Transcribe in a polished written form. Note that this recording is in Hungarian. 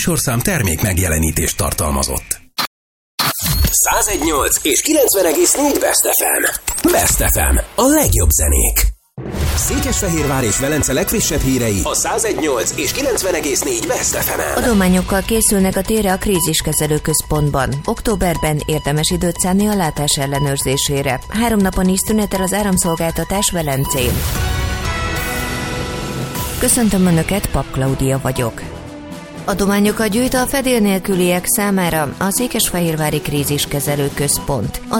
műsorszám termék megjelenítést tartalmazott. 101.8 és 90.4 Best FM. Best FM. A legjobb zenék. Székesfehérvár és Velence legfrissebb hírei a 101.8 és 90.4 Best FM-en. Adományokkal készülnek a térre a kríziskezelő központban. Októberben érdemes időt szánni a látás ellenőrzésére. 3 napon is szünetel az áramszolgáltatás Velencén. Köszöntöm Önöket, Pap Klaudia vagyok. Adományokat gyűjt a fedél nélküliek számára a Székesfehérvári Kríziskezelő Központ.